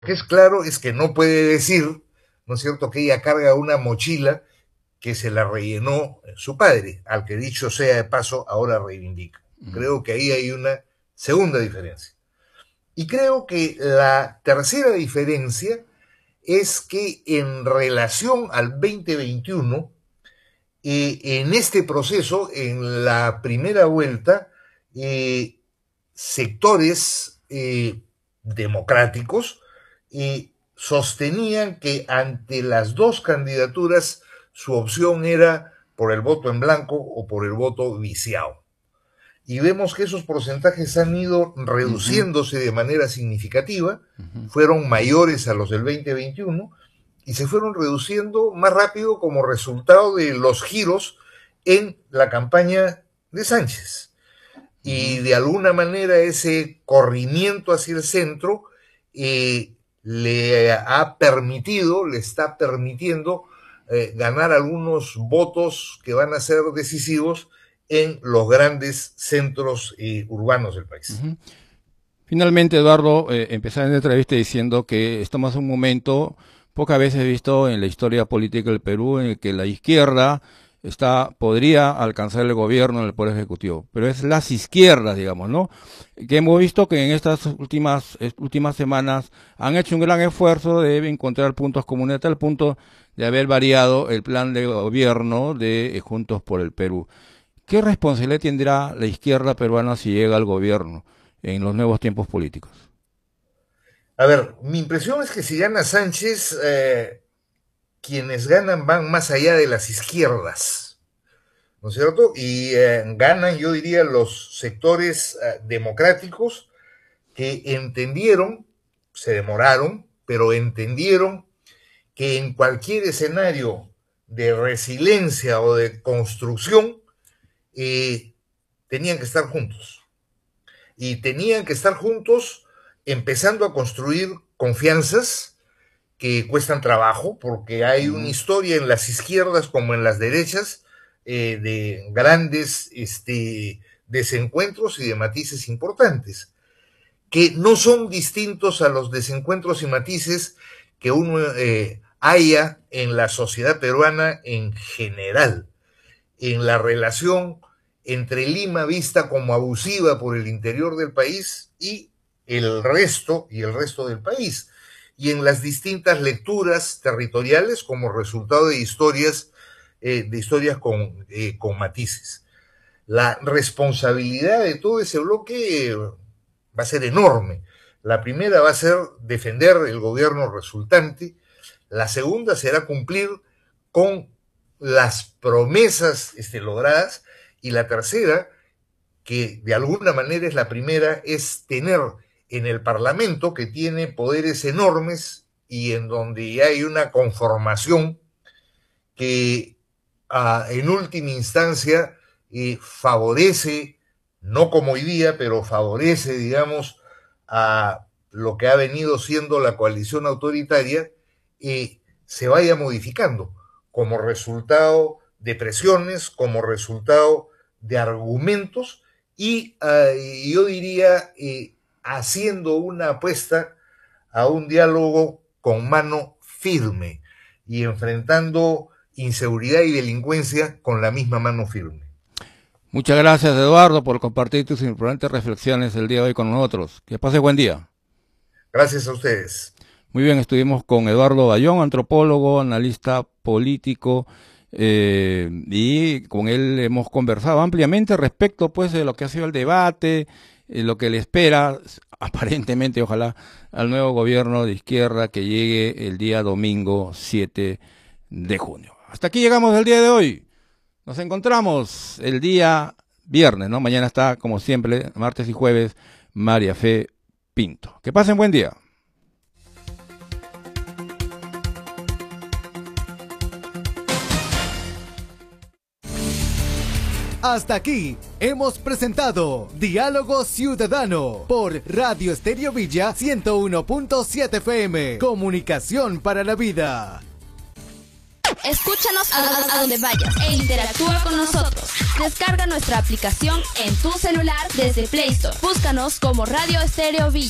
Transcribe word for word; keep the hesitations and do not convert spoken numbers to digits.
que es claro es que no puede decir, ¿no es cierto?, que ella carga una mochila que se la rellenó su padre, al que dicho sea de paso ahora reivindica. Creo que ahí hay una segunda diferencia. Y creo que la tercera diferencia es que en relación al veinte veintiuno, eh, en este proceso, en la primera vuelta, eh, sectores eh, democráticos eh, sostenían que ante las dos candidaturas su opción era por el voto en blanco o por el voto viciado. Y vemos que esos porcentajes han ido reduciéndose uh-huh. de manera significativa, uh-huh. fueron mayores a los del veinte veintiuno y se fueron reduciendo más rápido como resultado de los giros en la campaña de Sánchez. Uh-huh. Y de alguna manera ese corrimiento hacia el centro eh, le ha permitido, le está permitiendo eh, ganar algunos votos que van a ser decisivos en los grandes centros eh, urbanos del país. Uh-huh. Finalmente, Eduardo, eh, empezar en la entrevista diciendo que estamos en un momento pocas veces visto en la historia política del Perú en el que la izquierda está podría alcanzar el gobierno en el Poder Ejecutivo, pero es las izquierdas, digamos, ¿no? Que hemos visto que en estas últimas últimas semanas han hecho un gran esfuerzo de encontrar puntos comunes a tal punto de haber variado el plan de gobierno de eh, Juntos por el Perú. ¿Qué responsabilidad tendrá la izquierda peruana si llega al gobierno en los nuevos tiempos políticos? A ver, mi impresión es que si gana Sánchez, eh, quienes ganan van más allá de las izquierdas, ¿no es cierto? Y eh, ganan, yo diría, los sectores eh, democráticos que entendieron, se demoraron, pero entendieron que en cualquier escenario de resiliencia o de construcción, Eh, tenían que estar juntos y tenían que estar juntos empezando a construir confianzas que cuestan trabajo porque hay una historia en las izquierdas como en las derechas eh, de grandes este, desencuentros y de matices importantes que no son distintos a los desencuentros y matices que uno eh, haya en la sociedad peruana en general, en la relación entre Lima vista como abusiva por el interior del país y el resto, y el resto del país, y en las distintas lecturas territoriales como resultado de historias, eh, de historias con, eh, con matices. La responsabilidad de todo ese bloque va a ser enorme. La primera va a ser defender el gobierno resultante, la segunda será cumplir con las promesas este, logradas, y la tercera, que de alguna manera es la primera, es tener en el Parlamento, que tiene poderes enormes y en donde hay una conformación que uh, en última instancia eh, favorece, no como hoy día, pero favorece, digamos, a lo que ha venido siendo la coalición autoritaria, eh, se vaya modificando como resultado de presiones, como resultado de argumentos y uh, yo diría eh, haciendo una apuesta a un diálogo con mano firme y enfrentando inseguridad y delincuencia con la misma mano firme. Muchas gracias, Eduardo, por compartir tus importantes reflexiones el día de hoy con nosotros. Que pase buen día. Gracias a ustedes. Muy bien, estuvimos con Eduardo Bayón, antropólogo, analista político, Eh, y con él hemos conversado ampliamente respecto pues de lo que ha sido el debate, eh, lo que le espera aparentemente, ojalá, al nuevo gobierno de izquierda que llegue el día domingo siete de junio. Hasta aquí llegamos el día de hoy. Nos encontramos el día viernes, ¿no? Mañana está, como siempre, martes y jueves, María Fe Pinto. Que pasen buen día. Hasta aquí hemos presentado Diálogo Ciudadano por Radio Estéreo Villa ciento uno punto siete F M. Comunicación para la vida. Escúchanos a, a donde vayas e interactúa con nosotros. Descarga nuestra aplicación en tu celular desde Play Store. Búscanos como Radio Estéreo Villa.